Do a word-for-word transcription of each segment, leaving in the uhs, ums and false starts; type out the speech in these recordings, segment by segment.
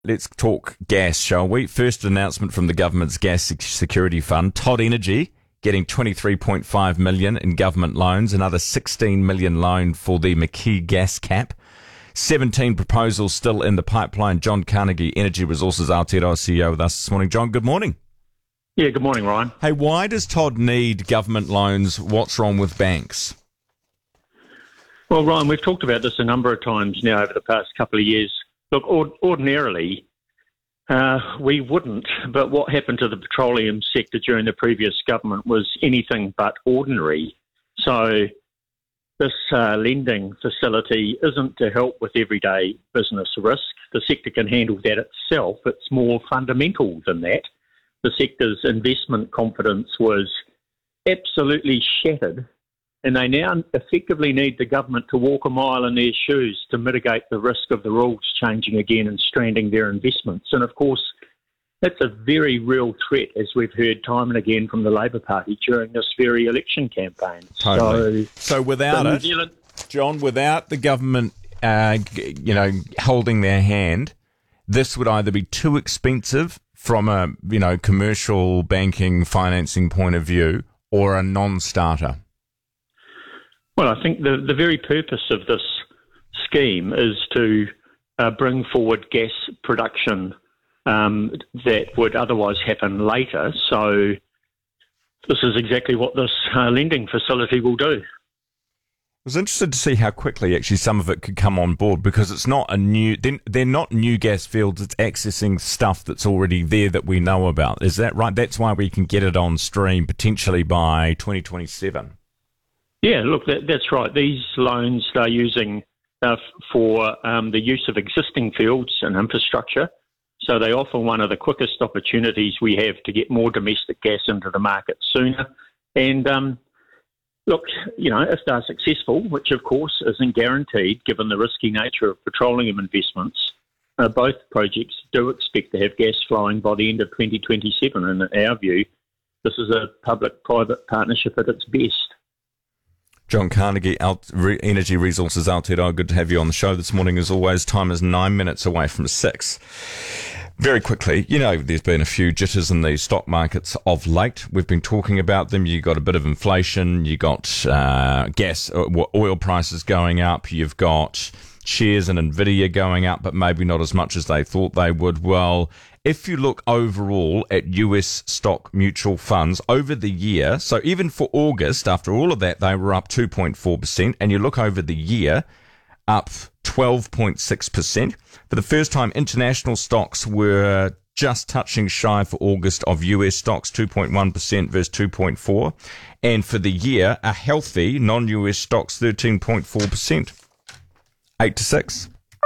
Let's talk gas, shall we? First announcement from the government's gas security fund. Todd Energy getting twenty-three point five million dollars in government loans, another sixteen million dollars loan for the McKee gas cap. seventeen proposals still in the pipeline. John Carnegie, Energy Resources Aotearoa C E O with us this morning. John, good morning. Yeah, good morning, Ryan. Hey, why does Todd need government loans? What's wrong with banks? Well, Ryan, we've talked about this a number of times now over the past couple of years. Look, ord- ordinarily, uh, we wouldn't, but what happened to the petroleum sector during the previous government was anything but ordinary. So this uh, lending facility isn't to help with everyday business risk. The sector can handle that itself. It's more fundamental than that. The sector's investment confidence was absolutely shattered, and they now effectively need the government to walk a mile in their shoes to mitigate the risk of the rules changing again and stranding their investments. And of course, that's a very real threat, as we've heard time and again from the Labour Party during this very election campaign. Totally. So, so without so it, Zealand- John, without the government, uh, you know, holding their hand, this would either be too expensive from a, you know, commercial banking financing point of view, or a non-starter. Well, I think the, the very purpose of this scheme is to uh, bring forward gas production um, that would otherwise happen later. So this is exactly what this uh, lending facility will do. I was interested to see how quickly actually some of it could come on board, because it's not a new, they're, they're not new gas fields, it's accessing stuff that's already there that we know about. Is that right? That's why we can get it on stream potentially by twenty twenty-seven. Yeah, look, that, that's right. These loans they're using uh, for um, the use of existing fields and infrastructure. So they offer one of the quickest opportunities we have to get more domestic gas into the market sooner. And um, look, you know, if they're successful, which of course isn't guaranteed given the risky nature of petroleum investments, uh, both projects do expect to have gas flowing by the end of twenty twenty-seven. And in our view, this is a public-private partnership at its best. John Carnegie, Energy Resources Aotearoa. Good to have you on the show this morning. As always, time is nine minutes away from six. Very quickly, you know, there's been a few jitters in the stock markets of late. We've been talking about them. You got a bit of inflation. You got uh, gas, oil prices going up. You've got shares in Nvidia going up, but maybe not as much as they thought they would. Well, if you look overall at U S stock mutual funds over the year, so even for August, after all of that, they were up two point four percent, and you look over the year, up twelve point six percent. For the first time, international stocks were just touching shy for August of U S stocks, two point one percent versus two point four. And for the year, a healthy non-U S stocks, thirteen point four percent. eight to six.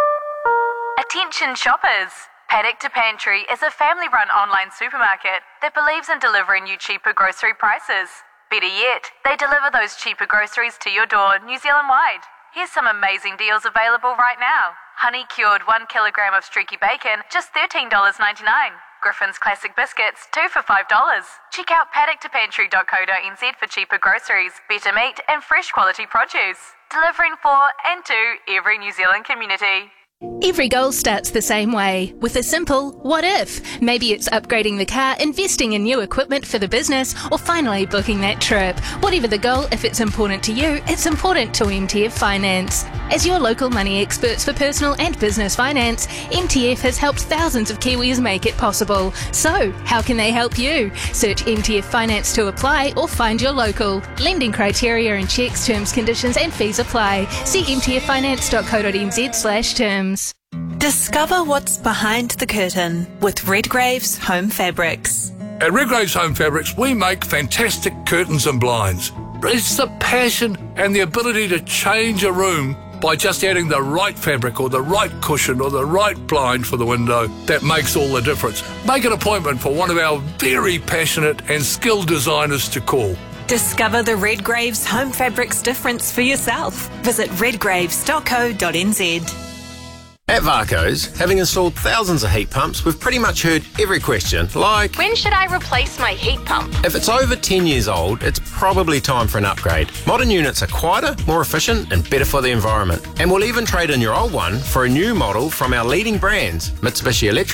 Attention shoppers! Paddock to Pantry is a family-run online supermarket that believes in delivering you cheaper grocery prices. Better yet, they deliver those cheaper groceries to your door New Zealand-wide. Here's some amazing deals available right now. Honey-cured one kilogram of streaky bacon, just thirteen dollars ninety-nine. Griffin's Classic Biscuits, two for five dollars. Check out paddock to pantry dot co dot n z for cheaper groceries, better meat and fresh quality produce. Delivering for and to every New Zealand community. Every goal starts the same way, with a simple what if. Maybe it's upgrading the car, investing in new equipment for the business, or finally booking that trip. Whatever the goal, if it's important to you, it's important to M T F Finance. As your local money experts for personal and business finance, M T F has helped thousands of Kiwis make it possible. So, how can they help you? Search M T F Finance to apply or find your local. Lending criteria and checks, terms, conditions and fees apply. See m t f finance dot co dot n z slash terms. Discover what's behind the curtain with Redgrave's Home Fabrics. At Redgrave's Home Fabrics, we make fantastic curtains and blinds. It's the passion and the ability to change a room by just adding the right fabric or the right cushion or the right blind for the window that makes all the difference. Make an appointment for one of our very passionate and skilled designers to call. Discover the Redgrave's Home Fabrics difference for yourself. Visit redgraves dot co dot n z. At Varco's, having installed thousands of heat pumps, we've pretty much heard every question, like, when should I replace my heat pump? If it's over ten years old, it's probably time for an upgrade. Modern units are quieter, more efficient and better for the environment. And we'll even trade in your old one for a new model from our leading brands, Mitsubishi Electric,